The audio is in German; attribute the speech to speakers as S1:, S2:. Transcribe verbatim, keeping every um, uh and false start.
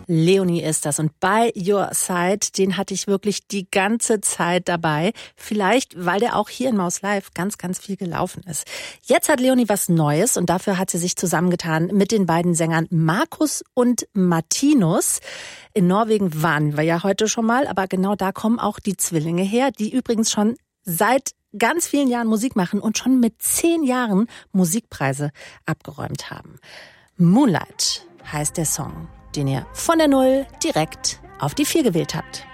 S1: Leonie ist das und By Your Side, den hatte ich wirklich die ganze Zeit dabei. Vielleicht, weil der auch hier in Maus Live ganz, ganz viel gelaufen ist. Jetzt hat Leonie was Neues und dafür hat sie sich zusammengetan mit den beiden Sängern Markus und Martinus. In Norwegen waren wir ja heute schon mal, aber genau da kommen auch die Zwillinge her, die übrigens schon seit ganz vielen Jahren Musik machen und schon mit zehn Jahren Musikpreise abgeräumt haben. Moonlight heißt der Song, den ihr von der Null direkt auf die Vier gewählt habt.